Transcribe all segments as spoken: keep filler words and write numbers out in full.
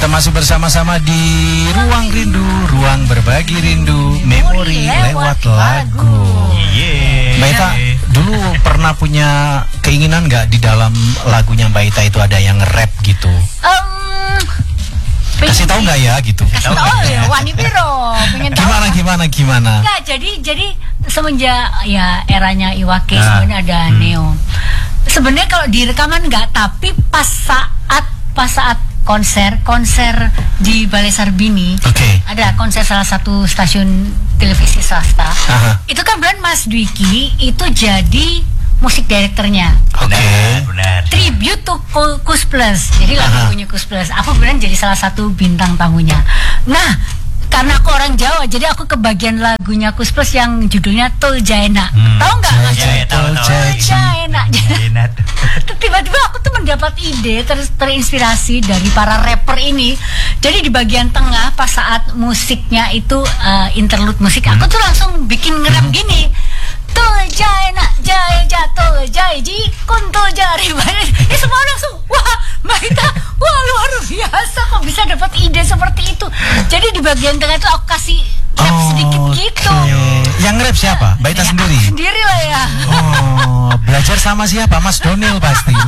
Kita masih bersama-sama di Ruang Rindu, Ruang Berbagi Rindu, Memori lewat lagu. Yeah. Mbak Ita, dulu pernah punya keinginan nggak di dalam lagunya Mbak Ita itu ada yang rap gitu? Um, Kasih tahu nggak ya gitu? Kasih tahu ya, Wani Piro. Pengen tahu. Gimana gimana gimana? Enggak, jadi jadi semenjak ya eranya Iwake Nah. sebenarnya ada Hmm. Neo. Sebenarnya kalau di rekaman enggak, tapi pas saat pas saat konser konser di Balai Sarbini, Oke. ada konser salah satu stasiun televisi swasta. Aha. Itu kan bulan Mas Dwiki itu jadi musik direkturnya. Oke. Benar, benar. Tribute to Ku- Kus Plus. Jadi lagu punya Kus Plus. Aku bilang jadi salah satu bintang tamunya. Nah, karena aku orang Jawa, jadi aku kebagian lagunya Kus Plus yang judulnya Tul Jaena. Hmm. Tahu nggak? Mas? Ya, ya, tahu, tahu. Tul Jaena. Enak. Tiba-tiba aku tuh mendapat ide ter- terinspirasi dari para rapper ini. Jadi di bagian tengah pas saat musiknya itu uh, interlude musik, aku tuh langsung bikin ngerap gini. Tul Jaena, jaya jatuh, jaya ji, kuntul jari. Ini semua langsung, wah, Mbak Ita, wah luar biasa kok bisa dapat ide seperti itu. Jadi di bagian tengah itu aku kasih rap sedikit gitu. Yang rap siapa? Mbak Ita Ya, sendiri? aku sendiri lah ya. Oh, belajar sama siapa? Mas Donil pasti.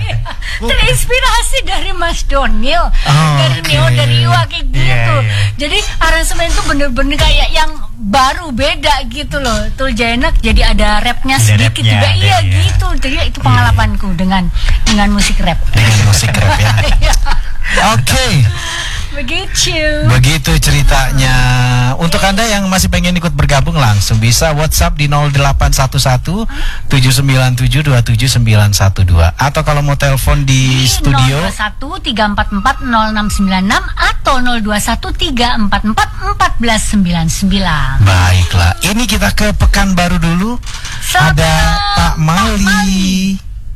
Terinspirasi dari Mas Donil, Oh, dari oke. Neo, dari Iwa kayak gitu. Iya, iya. Jadi aransemen itu bener-bener kayak yang baru beda gitu loh. Tul Jaena jadi ada rapnya Ada sedikit rapnya, juga, ada, iya iya. gitu. Jadi itu pengalamanku dengan dengan musik rap. Dengan musik rap ya. Iya, Oke. begitu. Begitu ceritanya. Untuk Anda yang masih pengen ikut bergabung langsung bisa WhatsApp di nol delapan satu satu tujuh sembilan tujuh dua tujuh sembilan satu dua atau kalau mau telepon di studio nol dua satu tiga empat empat nol enam sembilan enam atau nol dua satu tiga empat empat empat sembilan sembilan. Baiklah, ini kita ke Pekanbaru dulu. Selamat Ada Pak Mali.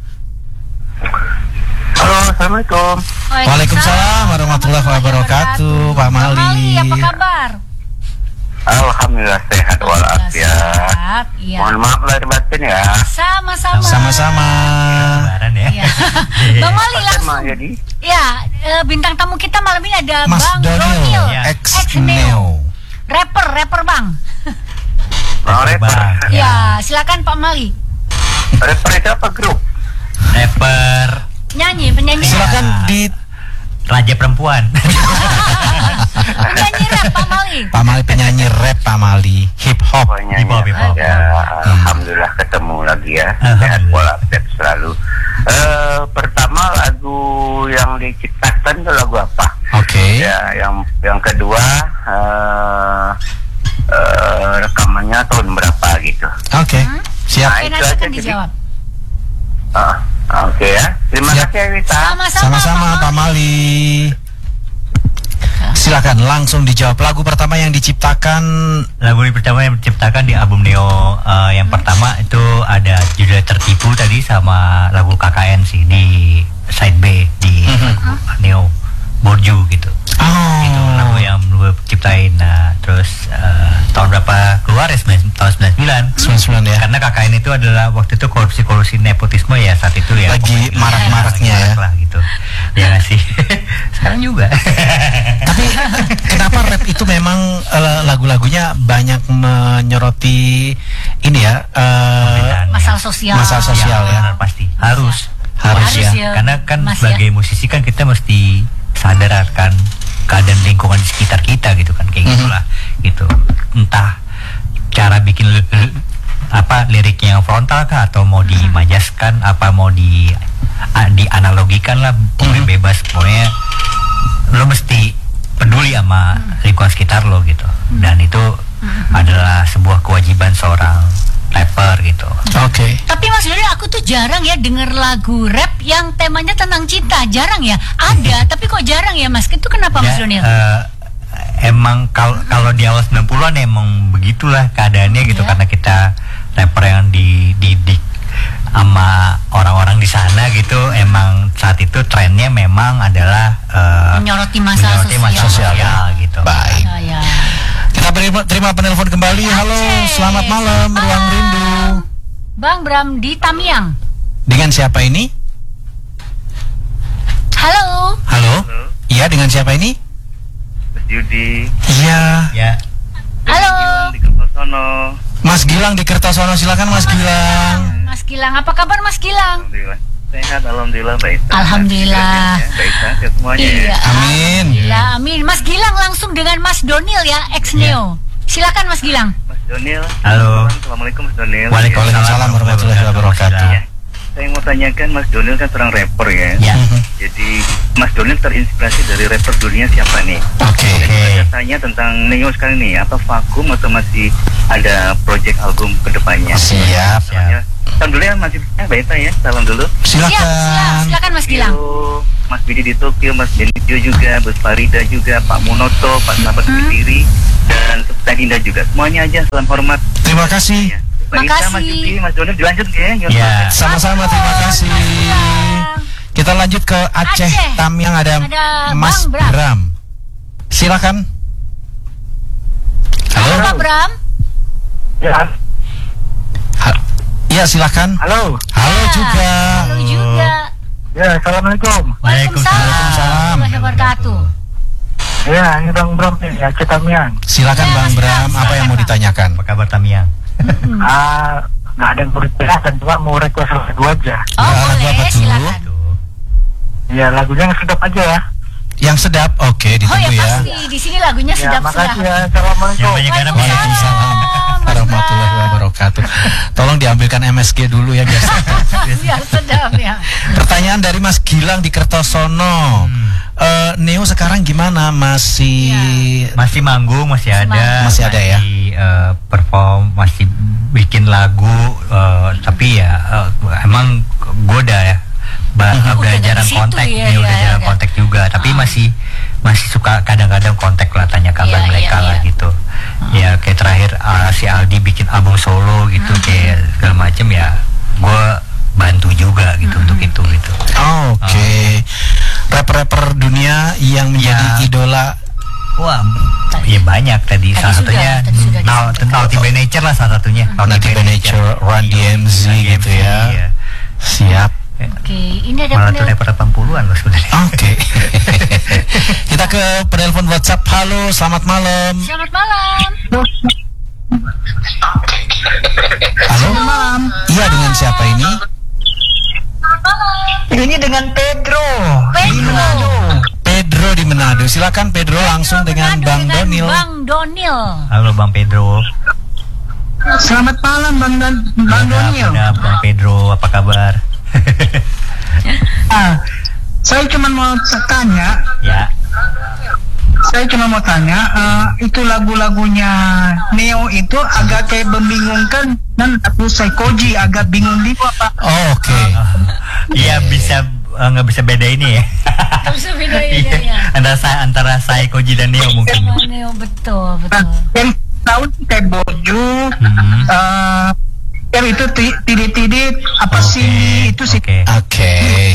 Halo, assalamualaikum. Waalaikumsalam warahmatullahi wabarakatuh, Pak Mali. Mali, apa kabar? Alhamdulillah sehat walafiat. Sehat, iya. Mohon maaf lahir batin ya. Sama-sama. Sama-sama. Lebaran ya. Iya. Bang Mali langsung. Emang jadi Ya, eh, bintang tamu kita malam ini ada Mas Bang Donil, Donil, Ya. ex ex-Neo. Neo. Rapper, rapper Bang. Bang rapper. Bang. Ya, silakan Pak Mali. Rapper itu apa grup? Rapper Nyanyi, penyanyi. Silakan di Raja Perempuan. Penyanyi rap Pak Mali. Pak Mali penyanyi rap, Pak Mali hip hop. Pokoknya Hip hop, hip hop. ya. Alhamdulillah ketemu lagi ya. Sehat Alhamdulillah. walafiat selalu. Eh, pertama lagu yang diciptakan itu lagu apa? Oke. Ya, yang yang kedua eh eh, rekamannya tahun berapa gitu? Oke. Siap. Nah, Oke, itu nanti aja akan jadi. dijawab. Ah, oke ya. Terima Siap. kasih Wita. Sama-sama, Sama-sama Pak Mali. Silakan langsung dijawab. Lagu pertama yang diciptakan Lagu yang pertama yang diciptakan di album Neo uh, yang pertama itu ada judulnya Tertipu tadi sama lagu K K N sih di side B di lagu Neo Borju gitu. Oh. Itu lagu yang gue ciptain. Nah, terus uh, tahun berapa keluar ya? sembilan- tahun sembilan puluh sembilan. sembilan puluh sembilan ya. Karena K K N itu adalah waktu itu korupsi-korupsi nepotisme ya saat itu ya. Lagi Pokoknya marak-maraknya lagi ya. marak lah gitu. Ya nggak sih. Sekarang juga. Tapi kenapa rap itu memang eh, lagu-lagunya banyak menyoroti ini ya? eh, Masalah sosial. Masalah sosial ya. benar, pasti harus Harus ya. karena kan Mas, sebagai musisi kan kita mesti sadar akan keadaan lingkungan di sekitar kita gitu kan kayak Mhm. gitulah gitu, entah cara bikin li- li- apa liriknya yang frontal kah atau mau dimajaskan apa mau di a- dianalogikan lah, pokoknya Mhm. bebas, pokoknya lo mesti peduli sama lingkungan sekitar lo gitu, dan itu adalah sebuah kewajiban seorang rapper gitu. Oke. Tapi Mas Doni, aku tuh jarang ya denger lagu rap yang temanya tentang cinta. Jarang ya. Ada, tapi kok jarang ya Mas? Itu kenapa Mas Ya, Donil? eh, emang kalau kalau di awal sembilan puluhan emang begitulah keadaannya gitu, Ya. karena kita rapper yang dididik sama orang-orang di sana gitu, emang saat itu trennya memang adalah eh, Menyoroti masalah menyoroti sosial. masalah sosial gitu. Baik. Ya, ya. Kita beri, terima penelpon kembali. Halo, Aceh. selamat malam, Ruang Rindu. Bang Bram di Tamiang. Dengan siapa ini? Halo. Halo? Iya, dengan siapa ini? Mas Yudi. Iya. Ya. Halo. Gilang di Kertosono. Mas Gilang di Kertosono, silakan Mas Gilang. Mas Gilang, apa kabar Mas Gilang? Alhamdulillah. Sehat, alhamdulillah baik. Alhamdulillah. Ya, baik sehat semuanya. Iya. Ya. Amin. Alhamdulillah, amin. Mas Gilang langsung dengan Mas Donil ya, ex Neo. Silakan Mas Gilang. Mas Donil. Halo. Assalamualaikum Mas Donil. Waalaikumsalam warahmatullahi wabarakatuh. Ya. Saya mau tanyakan, Mas Donil kan seorang rapper ya. Ya. Jadi Mas Donil terinspirasi dari rapper dunia siapa nih? Oke. Oke. Saya tanya tentang Neo sekarang nih, apa vakum atau masih ada project album kedepannya? Siap. Soalnya, salam dulu ya Mas Bita, Baita ya, salam dulu. Siap, siap. Silakan. Silakan Mas Gilang. Yo, Mas Bidi di Tokyo, Mas Benjo juga, Bus Farida juga, Pak Munoto, Pak Sahabat Berdiri, dan Teh Dinda juga. Semuanya aja, salam hormat. Terima kasih. Ya. Mbak Ita, Makasih. Mas Yudi, Mas Donil dilanjut ya. Ya. Sama-sama, terima kasih. Kita lanjut ke Aceh, Aceh. Tamiang, ada, Ada Mas Bang Bram. Bram. Silakan. Halo Halo. Pak Bram. Ya. Ha- Iya, silakan. Halo. Halo Ya, juga. Halo juga. Ya, assalamualaikum. Waalaikumsalam. Waalaikumsalam. Warahmatullahi wabarakatuh. Ya, ini Bang Bram nih, ya, Cetamian. Silakan Ya, Bang Mas Bram, Bram, apa yang mau silakan, ditanyakan? Apa kabar Tamiang? Ah, nggak ada yang berjelasan, cuma mau request lagu aja. Oh, Ya, lagu apa boleh, tuh? silakan. Ya, lagunya yang sedap aja ya. Yang sedap, oke, Oh ditunggu ya ya. pasti, di sini lagunya Ya, sedap makasih ya. sedap. Assalamualaikum. Yang banyak garam. Waalaikumsalam warahmatullahi wabarakatuh. Tolong diambilkan M S G dulu ya biar. Biar sedap ya. Pertanyaan dari Mas Gilang di Kertosono. Eh, Neo sekarang gimana? Masih Masih manggung, masih ada. Masih ada ya? eh, perform, masih bikin lagu, eh, tapi ya eh, emang gue udah ya. Ba- Udah udah dari jarang situ kontak, ya, nih, udah ya, jarang udah. kontak juga. Tapi Ah. masih masih suka kadang-kadang kontak lah, tanya kabar Iya, mereka iya, lah iya. gitu. Ya kayak terakhir ah, si Aldi bikin album solo gitu, kayak segala macem ya. Gue bantu juga gitu untuk itu gitu. Oke. Rapper-rapper dunia yang menjadi Ya. idola. Wah, ya banyak tadi. Tadi salah sudah, satunya tadi sudah Now, disebutkan. Naughty by Nature lah salah satunya. Naughty by Nature, Run D M Z gitu ya. Iya. Siap. Oke, ini ada Malah tuh penel- rapper delapan puluhan loh sebenarnya. Oke. Kita ke penelpon WhatsApp. Halo, selamat malam. Selamat malam. Halo. Iya, dengan siapa ini? Ini dengan Pedro. Pedro. Pedro di Manado. Silakan Pedro langsung dengan Manado Bang dengan Donil. Bang Donil. Halo Bang Pedro. Selamat malam Bang Dan Bang Udah, Donil. udah, Bang Pedro, apa kabar? Ah, saya cuma mau tanya, Ya. saya cuma mau tanya, eh, itu lagu-lagunya Neo itu agak kayak membingungkan dan aku saya Koji agak bingung juga Pak. Oh, oke. Iya bisa eh, nggak bisa beda ini ya. Nggak bisa bedain Iya, ya. antara saya antara saya Koji dan Neo mungkin. Sama Neo, betul, Nah, betul. yang tahu sih kayak Boju, Hmm. eh, yang itu ti- tidit-tidit apa Oke, sih itu sih. Oke. Oke.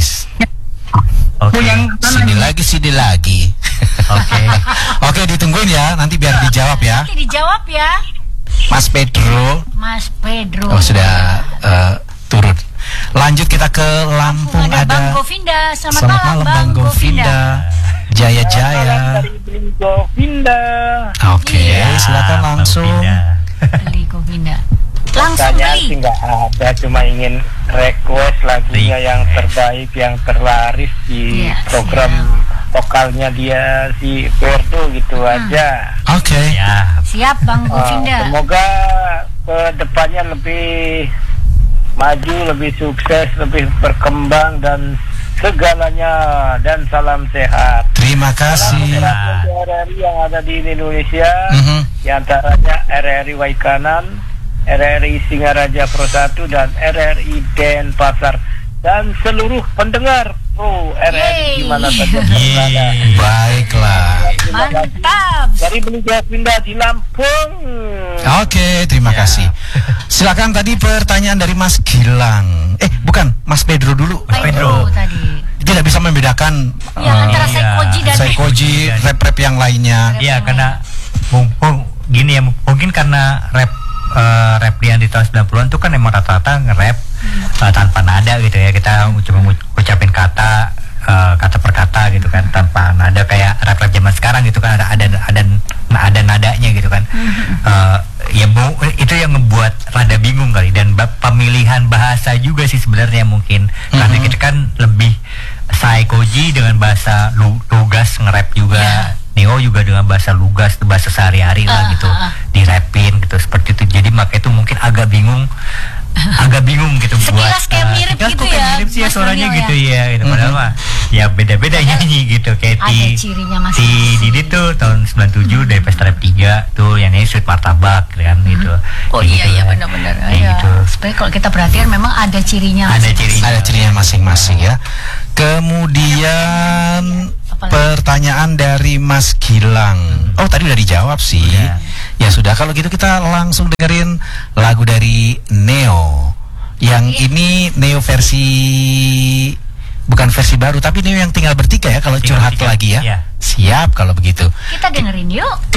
Oke. Yang Sini lagi, sini lagi. Oke. Oke, ditungguin ya. Nanti biar dijawab ya. Nanti dijawab ya, Mas Pedro. Mas Pedro. Oh, sudah eh, turun. Lanjut kita ke Lampung, Ada Bang ada. Govinda. Selamat, Selamat malam, malam Bang Govinda. Jaya Jaya. Govinda. Oke, Iya. silakan Bang langsung. Pindah. Beli Govinda. Langsung Pertanyaan sih beli. nggak ada, cuma ingin request lagunya yang terbaik, yang terlaris di Iya, program vokalnya dia si Ferdo gitu aja. Oke. Ya. Siap Bang Uh, Govinda. semoga ke depannya lebih maju, lebih sukses, lebih berkembang dan segalanya, dan salam sehat. Terima Salam kasih. sehat untuk R R I yang ada di Indonesia, Mhm. di antaranya R R I Waikanan, R R I Singaraja Pro satu, dan R R I Denpasar, dan seluruh pendengar Pro R R I Yeay. di mana saja berada. Yeay. Baiklah. Terima kasih. Mantap. Dari Beli Pindah di Lampung. Oke, terima Ya. kasih. Silakan tadi pertanyaan dari Mas Gilang. Eh, bukan, Mas Pedro dulu. Mas Pedro. tadi. Tidak bisa membedakan Ya, eh, antara iya. Saikoji dan Saikoji, rap-rap yang lainnya. Iya, karena mumpung gini ya, mungkin karena rap eh, rap yang di tahun sembilan puluhan itu kan emang rata-rata nge-rap eh, tanpa nada gitu ya. Kita cuma ngu- ucapin kata eh, kata per kata gitu kan, tanpa nada juga kayak rap-rap zaman sekarang gitu kan, ada ada ada ada nadanya gitu kan. Uh, ya mau itu yang ngebuat rada bingung kali, dan ba- pemilihan bahasa juga sih sebenarnya mungkin karena kita kan lebih Saikoji dengan bahasa lu- lugas nge-rap juga. Yeah. Neo juga dengan bahasa lugas, bahasa sehari-hari lah Uh, gitu, uh, uh. dirapin gitu seperti itu. Jadi makanya itu mungkin agak bingung, agak bingung gitu buat. Sekilas kayak uh, mirip sekilas gitu kok kayak ya, mirip sih ya Mas suaranya Nonio gitu ya. ya, gitu. Padahal Mhm. mah ya beda-beda Padahal nyanyi gitu kayak ada di cirinya si masing-masing. Didi tuh tahun sembilan puluh tujuh dari Pesta Rap tiga tuh yang nyanyi Sweet Martabak kan gitu. Oh Kayak iya gitu iya kan. benar-benar. Kayak Ya. gitu. Sebenarnya kalau kita perhatikan memang ada cirinya. Ada masing-masing. cirinya. Ada cirinya masing-masing ya. Kemudian Apalagi? pertanyaan dari Mas Gilang. Oh tadi udah dijawab sih. Udah. Ya sudah, kalau gitu kita langsung dengerin lagu dari Neo. Yang ini Neo versi, bukan versi baru, tapi Neo yang tinggal bertiga ya kalau Tinggal curhat bertiga, lagi ya. iya. Siap kalau begitu. Kita dengerin yuk.